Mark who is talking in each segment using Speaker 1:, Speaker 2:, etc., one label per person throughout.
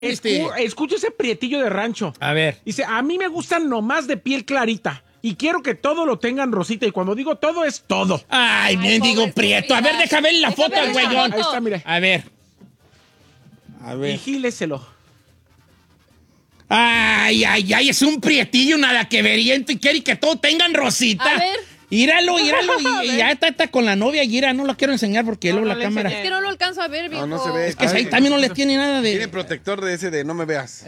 Speaker 1: Escucha ese prietillo de rancho.
Speaker 2: A ver.
Speaker 1: Dice, a mí me gustan nomás de piel clarita. Y quiero que todo lo tengan rosita. Y cuando digo todo, es todo.
Speaker 2: Ay, mendigo prieto. A ver, déjame ver la foto,
Speaker 3: ver la
Speaker 2: güeyón.
Speaker 3: foto.
Speaker 1: Ahí está, mire.
Speaker 2: A ver. A ver.
Speaker 1: Vigíleselo.
Speaker 2: Ay, es un prietillo nada que veriento y quiere que todo tengan rosita.
Speaker 3: A ver.
Speaker 2: Íralo, y ya está con la novia, Gira, no la quiero enseñar porque luego la cámara.
Speaker 3: Es que no lo alcanzo a ver, viejo.
Speaker 4: No se ve.
Speaker 2: Es que ahí también no le tiene nada
Speaker 4: Tiene
Speaker 2: de...
Speaker 4: protector de ese de no me veas.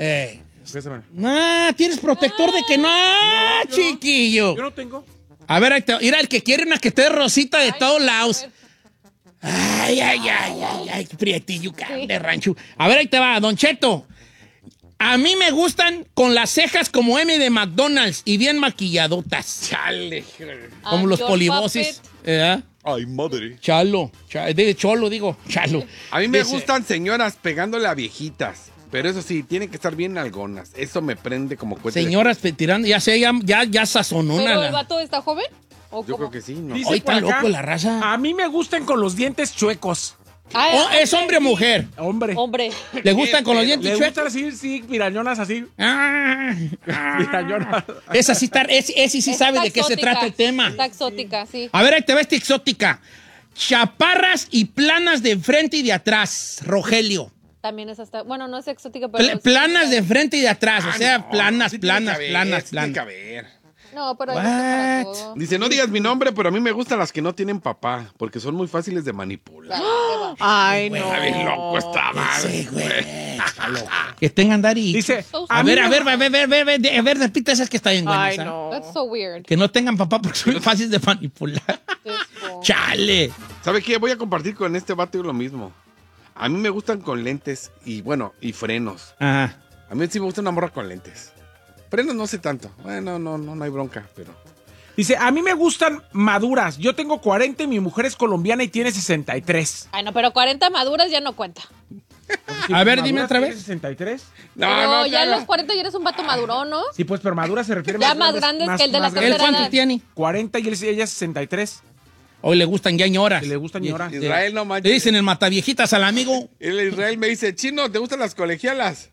Speaker 2: Tienes protector de que no, chiquillo.
Speaker 1: Yo no tengo.
Speaker 2: A ver, ahí te, mira, el que quiere una que esté rosita de todos lados. Ay, prietillo, de rancho. A ver, ahí te va, Don Cheto. A mí me gustan con las cejas como M de McDonald's y bien maquilladotas.
Speaker 4: Chale.
Speaker 2: Como los polibosis.
Speaker 4: Ay, madre.
Speaker 2: Cholo, digo.
Speaker 4: A mí me
Speaker 2: Dice,
Speaker 4: gustan señoras pegándole a viejitas. Pero eso sí, tienen que estar bien algonas. Eso me prende como cohete.
Speaker 2: señoras tirando, ya sé, ya sazonona.
Speaker 3: ¿Pero el vato está joven? ¿O
Speaker 4: Yo
Speaker 3: cómo?
Speaker 4: creo que sí, ¿no?
Speaker 1: Dice
Speaker 2: Hoy
Speaker 1: por
Speaker 2: está
Speaker 1: acá,
Speaker 2: loco la raza.
Speaker 1: A mí me gustan con los dientes chuecos.
Speaker 2: ¿Es hombre o mujer?
Speaker 1: Hombre.
Speaker 3: Hombre.
Speaker 2: ¿Le gustan con los
Speaker 1: ¿Le
Speaker 2: dientes
Speaker 1: gustan
Speaker 2: chuecos?
Speaker 1: así? Sí, pirañonas así. Pirañonas.
Speaker 2: Esa sí está, ese sí
Speaker 3: Está
Speaker 2: sabe de qué se
Speaker 3: exótica.
Speaker 2: trata el tema.
Speaker 3: Está exótica, sí.
Speaker 2: A ver, ahí te va esta exótica. Chaparras y planas de frente y de atrás, Rogelio.
Speaker 3: También es hasta... Bueno, no es exótica, pero...
Speaker 2: Planas de frente y de atrás, o sea,
Speaker 4: No,
Speaker 2: planas.
Speaker 4: sí tiene que haber.
Speaker 3: No, pero hay
Speaker 2: What?
Speaker 3: para todo.
Speaker 4: Dice, no digas mi nombre, pero a mí me gustan las que no tienen papá, porque son muy fáciles de manipular.
Speaker 1: Ay, no.
Speaker 4: Está bien loco estaba.
Speaker 2: Sí, güey. Que tengan daddy.
Speaker 1: Dice,
Speaker 2: A ver, repite esas que está bien buena.
Speaker 1: ay,
Speaker 2: esa.
Speaker 1: no.
Speaker 3: That's so weird.
Speaker 2: Que no tengan papá porque son fáciles de manipular. Chale.
Speaker 4: ¿Sabe qué? Voy a compartir con este vato lo mismo. A mí me gustan con lentes y, bueno, y frenos.
Speaker 2: Ajá.
Speaker 4: A mí sí me gusta una morra con lentes. Frenos no sé tanto. Bueno, no hay bronca, pero...
Speaker 1: Dice, a mí me gustan maduras. Yo tengo 40 y mi mujer es colombiana y tiene 63.
Speaker 3: Ay, no, pero 40 maduras ya no cuenta.
Speaker 2: A ver, dime
Speaker 1: ¿Maduras
Speaker 2: otra
Speaker 1: tiene
Speaker 2: vez.
Speaker 1: 63?
Speaker 3: Pero ya a los 40 ya eres un vato madurón, ¿no?
Speaker 1: Sí, pues, pero madura se refiere
Speaker 3: Ya más grandes que el de la
Speaker 1: más
Speaker 2: ¿Él
Speaker 3: tercera
Speaker 2: cuánto
Speaker 3: edad.
Speaker 2: tiene?
Speaker 1: 40 y ella 63.
Speaker 2: Hoy le gustan ya ñoras.
Speaker 1: Que le gustan ñoras.
Speaker 4: Israel, no
Speaker 2: Le
Speaker 4: manches.
Speaker 2: dicen el mataviejitas al amigo.
Speaker 4: El Israel me dice, Chino, ¿te gustan las colegialas?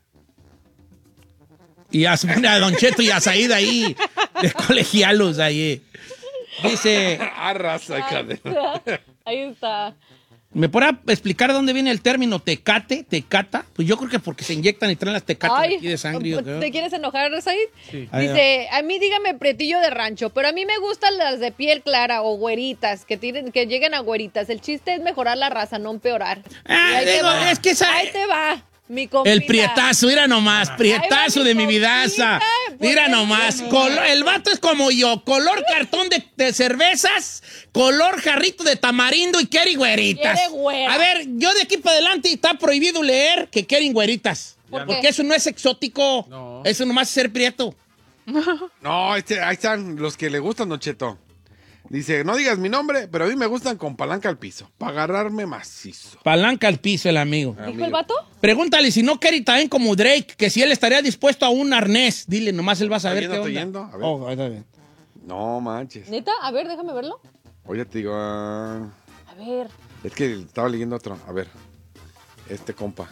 Speaker 2: Y a Don Cheto y a Saíd ahí, de colegialos ahí. Dice,
Speaker 4: Arrasa, cadena.
Speaker 3: Ahí está.
Speaker 2: ¿me podrá explicar dónde viene el término tecata? Pues yo creo que porque se inyectan y traen las tecatas
Speaker 3: Ay,
Speaker 2: aquí de sangre. ¿o qué?
Speaker 3: ¿te quieres enojar, Said?
Speaker 1: Sí.
Speaker 3: Dice, a mí dígame pretillo de rancho, pero a mí me gustan las de piel clara o güeritas, que lleguen a güeritas. El chiste es mejorar la raza, no empeorar. Y ahí te
Speaker 2: digo,
Speaker 3: va.
Speaker 2: es que
Speaker 3: Ahí te va, mi compita.
Speaker 2: el prietazo, mira nomás, prietazo
Speaker 3: Ahí va
Speaker 2: de
Speaker 3: mi
Speaker 2: mi vidaza.
Speaker 3: compita, pues,
Speaker 2: Mira nomás, el vato es como yo, color cartón de cervezas, color jarrito de tamarindo y quiere güeritas.
Speaker 3: Quiere güera.
Speaker 2: A ver, yo de aquí para adelante está prohibido leer que quieren güeritas.
Speaker 3: ¿Por
Speaker 2: Porque
Speaker 3: qué?
Speaker 2: eso no es exótico.
Speaker 1: No.
Speaker 2: Eso nomás es ser prieto.
Speaker 4: No, ahí están los que le gustan, Don Cheto. Dice, no digas mi nombre, pero a mí me gustan con palanca al piso, para agarrarme macizo.
Speaker 2: Palanca al piso el amigo.
Speaker 3: ¿Dijo el vato?
Speaker 2: Pregúntale si no quiere también como Drake, que si él estaría dispuesto a un arnés. Dile, nomás él va a saber
Speaker 4: ¿Está
Speaker 2: qué onda.
Speaker 4: yendo? A ver.
Speaker 2: Oh, ahí está bien.
Speaker 4: No manches.
Speaker 3: ¿Neta? A ver, déjame verlo.
Speaker 4: Oye, te digo,
Speaker 3: A ver.
Speaker 4: es que estaba leyendo otro. A ver, este compa.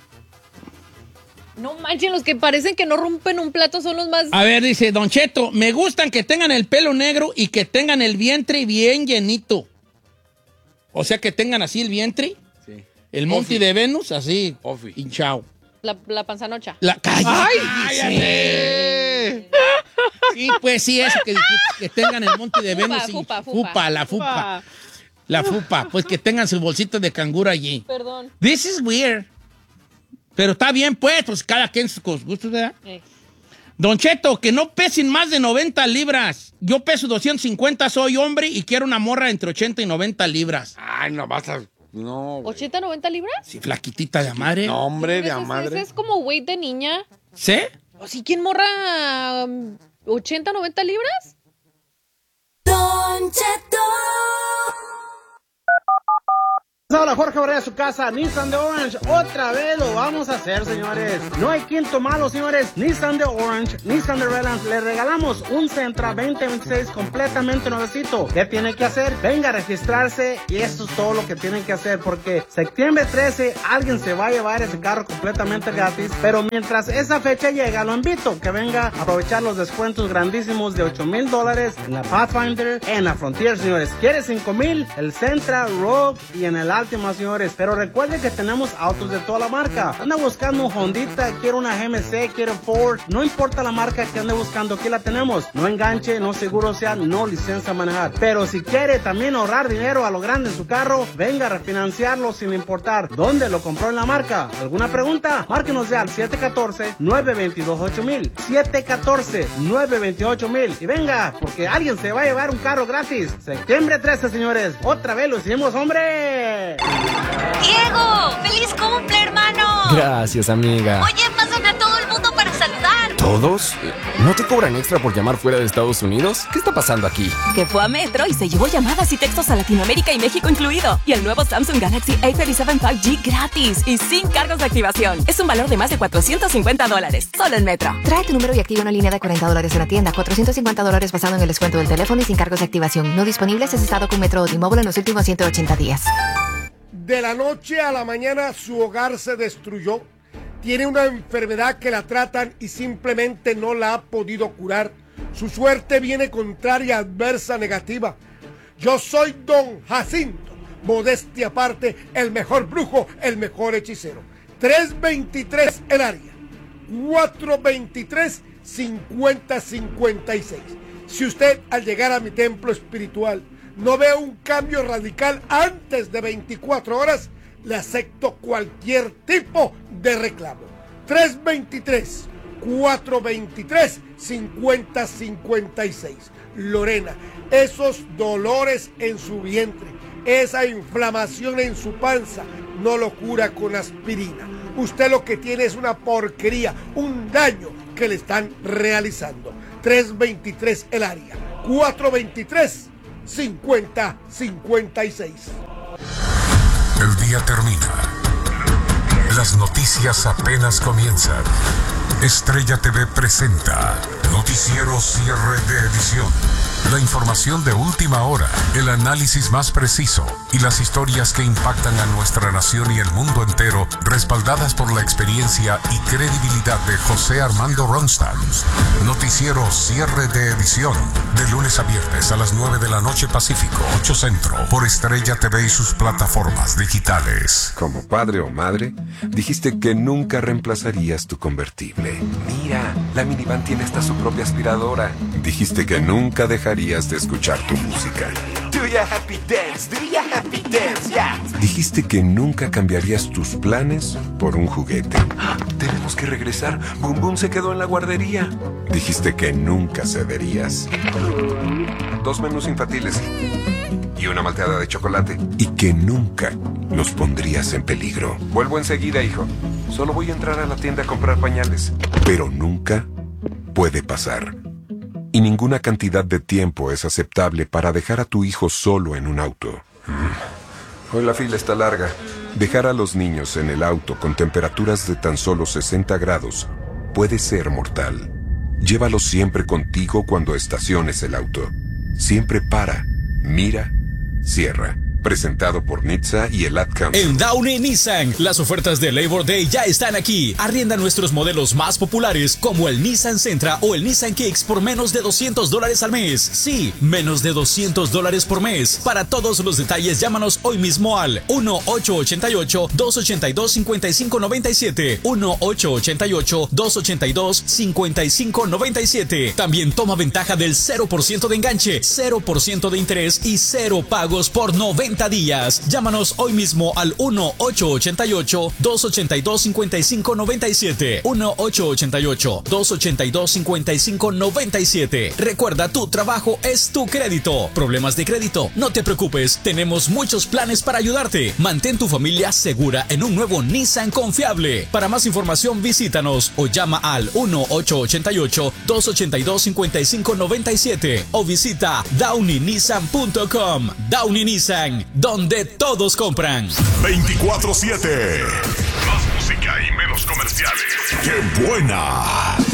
Speaker 3: No manchen, los que parecen que no rompen un plato son los más...
Speaker 2: A ver, dice Don Cheto, me gustan que tengan el pelo negro y que tengan el vientre bien llenito. O sea, que tengan así el vientre,
Speaker 4: Sí.
Speaker 2: el monte de Venus, así,
Speaker 4: Ofi.
Speaker 2: hinchado.
Speaker 3: La panzanocha.
Speaker 2: La calle.
Speaker 4: ¡Cállate!
Speaker 2: Sí, pues sí, eso que dijiste, que tengan el monte de Venus y
Speaker 3: fupa.
Speaker 2: la fupa. La fupa, pues que tengan su bolsito de canguro allí.
Speaker 3: Perdón.
Speaker 2: This is weird. Pero está bien, pues cada quien sus gustos, ¿verdad? Don Cheto, que no pesen más de 90 libras. Yo peso 250, soy hombre y quiero una morra entre 80 y 90 libras.
Speaker 4: Ay, no vas a... No, güey.
Speaker 3: ¿80, 90 libras?
Speaker 2: Sí, flaquitita de madre.
Speaker 4: No, hombre, de
Speaker 3: Ese-
Speaker 4: madre.
Speaker 3: Ese es como weight de niña.
Speaker 2: ¿Sí?
Speaker 3: ¿O si quién morra 80, 90 libras?
Speaker 5: Don Cheto. Hola, Jorge Barrera, su casa, Nissan de Orange, otra vez lo vamos a hacer, señores. No hay quinto malo, señores. Nissan de Orange, Nissan de Redlands, le regalamos un Sentra 2026 completamente nuevecito. ¿Qué tiene que hacer? Venga a registrarse y eso es todo lo que tienen que hacer, porque septiembre 13 alguien se va a llevar ese carro completamente gratis, pero mientras esa fecha llega, lo invito que venga a aprovechar los descuentos grandísimos de $8,000 en la Pathfinder, en la Frontier, señores. ¿Quiere $5,000? El Sentra, Rogue y en el Altima, señores. Pero recuerden que tenemos autos de toda la marca. Anda buscando un Hondita, quiere una GMC, quiere Ford, no importa la marca que ande buscando, aquí la tenemos. No enganche, no seguro social, no licencia a manejar. Pero si quiere también ahorrar dinero a lo grande en su carro, venga a refinanciarlo sin importar dónde lo compró en la marca. ¿Alguna pregunta? Márquenos ya al 714-922-8000, 714-928-1000 y venga, porque alguien se va a llevar un carro gratis. Septiembre 13, señores. Otra vez lo hicimos, hombre.
Speaker 6: ¡Diego! ¡Feliz cumple, hermano!
Speaker 7: Gracias, amiga.
Speaker 6: Oye, pasan a todo el mundo para saludar.
Speaker 7: ¿Todos? ¿No te cobran extra por llamar fuera de Estados Unidos? ¿Qué está pasando aquí?
Speaker 8: Que fue a Metro y se llevó llamadas y textos a Latinoamérica y México incluido. Y el nuevo Samsung Galaxy A37 5G gratis y sin cargos de activación. Es un valor de más de $450. Solo en Metro.
Speaker 9: Trae tu número y activa una línea de $40 en la tienda. $450 basado en el descuento del teléfono y sin cargos de activación. No disponibles si es estado con Metro o T-Mobile en los últimos 180 días.
Speaker 10: De la noche a la mañana su hogar se destruyó. Tiene una enfermedad que la tratan y simplemente no la ha podido curar. Su suerte viene contraria, adversa, negativa. Yo soy Don Jacinto. Modestia aparte, el mejor brujo, el mejor hechicero. 323 el área. 423-5056. Si usted al llegar a mi templo espiritual no ve un cambio radical antes de 24 horas, le acepto cualquier tipo de reclamo. 323-423-5056. Lorena, esos dolores en su vientre, esa inflamación en su panza, no lo cura con aspirina. Usted lo que tiene es una porquería, un daño que le están realizando. 323 el área. 423-5056.
Speaker 11: El día termina. Las noticias apenas comienzan. Estrella TV presenta Noticiero Cierre de Edición. La información de última hora, el análisis más preciso y las historias que impactan a nuestra nación y el mundo entero, respaldadas por la experiencia y credibilidad de José Armando Ronstadt. Noticiero Cierre de Edición, de lunes a viernes a las 9 de la noche Pacífico, 8 Centro, por Estrella TV y sus plataformas digitales.
Speaker 12: Como padre o madre, dijiste que nunca reemplazarías tu convertible. Mira, la minivan tiene hasta su propia aspiradora. Dijiste que nunca dejarías de escuchar tu música.
Speaker 13: Do ya happy dance, yeah.
Speaker 12: Dijiste que nunca cambiarías tus planes por un juguete.
Speaker 13: Tenemos que regresar. Boom Boom se quedó en la guardería.
Speaker 12: Dijiste que nunca cederías. 2 menús infantiles y una malteada de chocolate. Y que nunca los pondrías en peligro.
Speaker 13: Vuelvo enseguida, hijo. Solo voy a entrar a la tienda a comprar pañales.
Speaker 12: Pero nunca puede pasar. Y ninguna cantidad de tiempo es aceptable para dejar a tu hijo solo en un auto.
Speaker 13: Hoy la fila está larga.
Speaker 12: Dejar a los niños en el auto con temperaturas de tan solo 60 grados puede ser mortal. Llévalos siempre contigo cuando estaciones el auto. Siempre para, mira, cierra. Presentado por NHTSA y el Ad Council.
Speaker 14: En Downey Nissan, las ofertas de Labor Day ya están aquí. Arrienda nuestros modelos más populares como el Nissan Sentra o el Nissan Kicks por menos de $200 al mes. Sí, menos de $200 por mes. Para todos los detalles, llámanos hoy mismo al 1-888-282-5597. 1-888-282-5597. También toma ventaja del 0% de enganche, 0% de interés y 0 pagos por 90 días. Llámanos hoy mismo al 1-888-282-5597. 1-888-282-5597. Recuerda, tu trabajo es tu crédito. ¿Problemas de crédito? No te preocupes, tenemos muchos planes para ayudarte. Mantén tu familia segura en un nuevo Nissan confiable. Para más información, visítanos o llama al 1-888-282-5597 o visita downeynissan.com. Downey Nissan, compran, donde todos compran.
Speaker 15: 24/7. Más música y menos comerciales. ¡Qué buena!